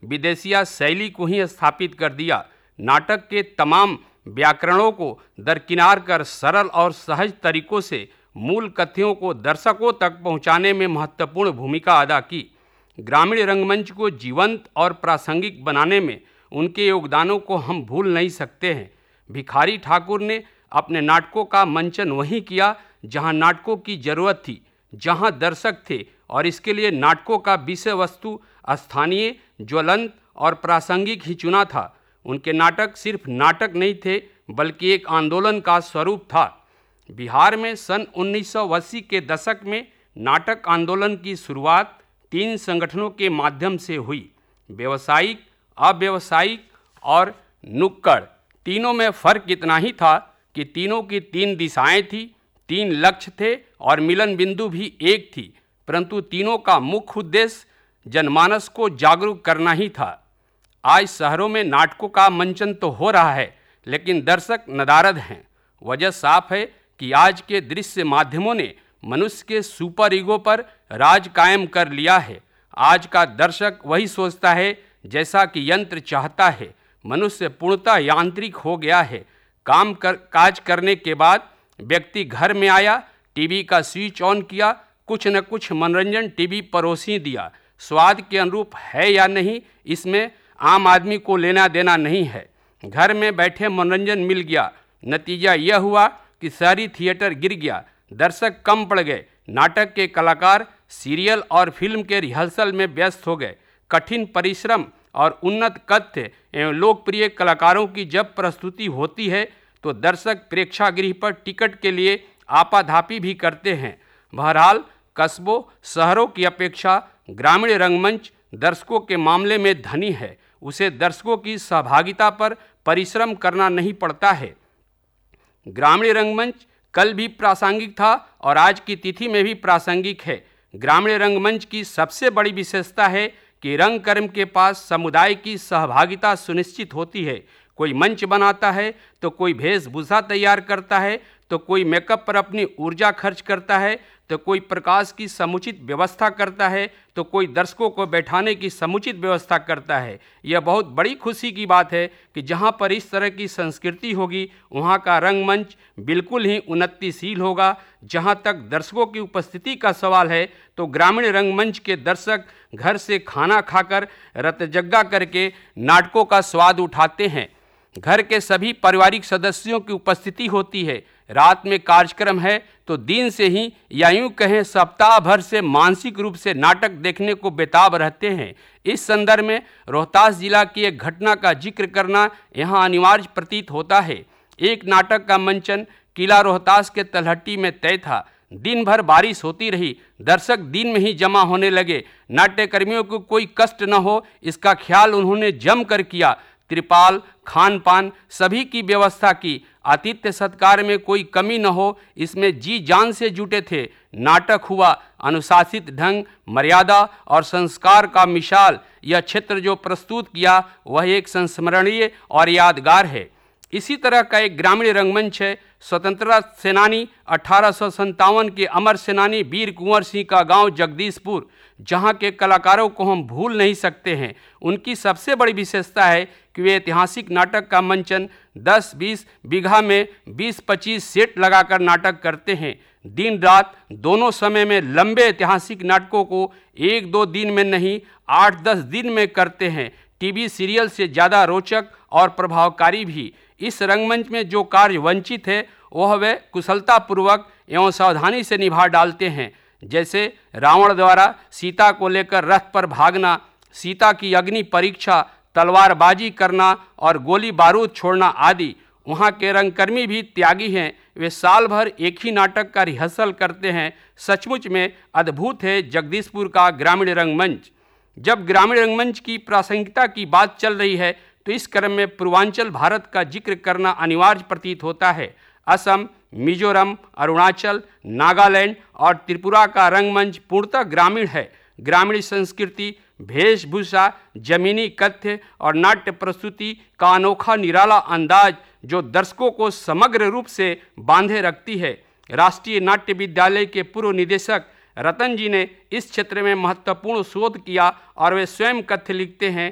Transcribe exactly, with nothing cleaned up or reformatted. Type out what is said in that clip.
विदेशिया शैली को ही स्थापित कर दिया। नाटक के तमाम व्याकरणों को दरकिनार कर सरल और सहज तरीकों से मूल कथ्यों को दर्शकों तक पहुंचाने में महत्वपूर्ण भूमिका अदा की। ग्रामीण रंगमंच को जीवंत और प्रासंगिक बनाने में उनके योगदानों को हम भूल नहीं सकते हैं। भिखारी ठाकुर ने अपने नाटकों का मंचन वहीं किया जहां नाटकों की जरूरत थी, जहां दर्शक थे, और इसके लिए नाटकों का विषय वस्तु स्थानीय, ज्वलंत और प्रासंगिक ही चुना था। उनके नाटक सिर्फ नाटक नहीं थे बल्कि एक आंदोलन का स्वरूप था। बिहार में सन उन्नीस सौ अस्सी के दशक में नाटक आंदोलन की शुरुआत तीन संगठनों के माध्यम से हुई। व्यावसायिक, अव्यावसायिक और नुक्कड़। तीनों में फर्क इतना ही था कि तीनों की तीन दिशाएं थी, तीन लक्ष्य थे और मिलन बिंदु भी एक थी, परंतु तीनों का मुख्य उद्देश्य जनमानस को जागरूक करना ही था। आज शहरों में नाटकों का मंचन तो हो रहा है, लेकिन दर्शक नदारद हैं। वजह साफ है कि आज के दृश्य माध्यमों ने मनुष्य के सुपर ईगो पर राज कायम कर लिया है। आज का दर्शक वही सोचता है जैसा कि यंत्र चाहता है। मनुष्य पूर्णतः यांत्रिक हो गया है। काम कर काज करने के बाद व्यक्ति घर में आया, टीवी का स्विच ऑन किया, कुछ न कुछ मनोरंजन टीवी परोसी दिया। स्वाद के अनुरूप है या नहीं, इसमें आम आदमी को लेना देना नहीं है। घर में बैठे मनोरंजन मिल गया। नतीजा यह हुआ कि शहरी थिएटर गिर गया, दर्शक कम पड़ गए। नाटक के कलाकार सीरियल और फिल्म के रिहर्सल में व्यस्त हो गए। कठिन परिश्रम और उन्नत कथ्य एवं लोकप्रिय कलाकारों की जब प्रस्तुति होती है तो दर्शक प्रेक्षागृह पर टिकट के लिए आपाधापी भी करते हैं। बहरहाल कस्बों, शहरों की अपेक्षा ग्रामीण रंगमंच दर्शकों के मामले में धनी है। उसे दर्शकों की सहभागिता पर परिश्रम करना नहीं पड़ता है। ग्रामीण रंगमंच कल भी प्रासंगिक था और आज की तिथि में भी प्रासंगिक है। ग्रामीण रंगमंच की सबसे बड़ी विशेषता है कि रंगकर्मी के पास समुदाय की सहभागिता सुनिश्चित होती है। कोई मंच बनाता है तो कोई वेशभूषा तैयार करता है, तो कोई मेकअप पर अपनी ऊर्जा खर्च करता है, तो कोई प्रकाश की समुचित व्यवस्था करता है, तो कोई दर्शकों को बैठाने की समुचित व्यवस्था करता है। यह बहुत बड़ी खुशी की बात है कि जहां पर इस तरह की संस्कृति होगी वहां का रंगमंच बिल्कुल ही उन्नतिशील होगा। जहां तक दर्शकों की उपस्थिति का सवाल है तो ग्रामीण रंगमंच के दर्शक घर से खाना खाकर रतजग्गा करके नाटकों का स्वाद उठाते हैं। घर के सभी पारिवारिक सदस्यों की उपस्थिति होती है। रात में कार्यक्रम है तो दिन से ही या यूं कहें सप्ताह भर से मानसिक रूप से नाटक देखने को बेताब रहते हैं। इस संदर्भ में रोहतास जिला की एक घटना का जिक्र करना यहाँ अनिवार्य प्रतीत होता है। एक नाटक का मंचन किला रोहतास के तलहटी में तय था। दिन भर बारिश होती रही, दर्शक दिन में ही जमा होने लगे। नाट्यकर्मियों को कोई कष्ट न हो इसका ख्याल उन्होंने जमकर किया। त्रिपाल, खान पान सभी की व्यवस्था की। आतिथ्य सत्कार में कोई कमी न हो इसमें जी जान से जुटे थे। नाटक हुआ। अनुशासित ढंग, मर्यादा और संस्कार का मिसाल यह क्षेत्र जो प्रस्तुत किया वह एक संस्मरणीय और यादगार है। इसी तरह का एक ग्रामीण रंगमंच है स्वतंत्रता सेनानी अठारह सौ संतावन के अमर सेनानी वीर कुंवर सिंह का गांव जगदीशपुर, जहां के कलाकारों को हम भूल नहीं सकते हैं। उनकी सबसे बड़ी विशेषता है कि वे ऐतिहासिक नाटक का मंचन दस बीस बीघा में बीस पच्चीस सेट लगाकर नाटक करते हैं। दिन रात दोनों समय में लंबे ऐतिहासिक नाटकों को एक दो दिन में नहीं आठ दस दिन में करते हैं। टीवी सीरियल से ज़्यादा रोचक और प्रभावकारी भी। इस रंगमंच में जो कार्य वंचित है वह वे कुशलतापूर्वक एवं सावधानी से निभा डालते हैं। जैसे रावण द्वारा सीता को लेकर रथ पर भागना, सीता की अग्नि परीक्षा, तलवारबाजी करना और गोली बारूद छोड़ना आदि। वहाँ के रंगकर्मी भी त्यागी हैं। वे साल भर एक ही नाटक का रिहर्सल करते हैं। सचमुच में अद्भुत है जगदीशपुर का ग्रामीण रंगमंच। जब ग्रामीण रंगमंच की प्रासंगिकता की बात चल रही है तो इस क्रम में पूर्वांचल भारत का जिक्र करना अनिवार्य प्रतीत होता है। असम, मिजोरम, अरुणाचल, नागालैंड और त्रिपुरा का रंगमंच पूर्णतः ग्रामीण है। ग्रामीण संस्कृति, वेशभूषा, जमीनी कथ्य और नाट्य प्रस्तुति का अनोखा निराला अंदाज जो दर्शकों को समग्र रूप से बांधे रखती है। राष्ट्रीय नाट्य विद्यालय के पूर्व निदेशक रतन जी ने इस क्षेत्र में महत्वपूर्ण शोध किया और वे स्वयं कथ्य लिखते हैं।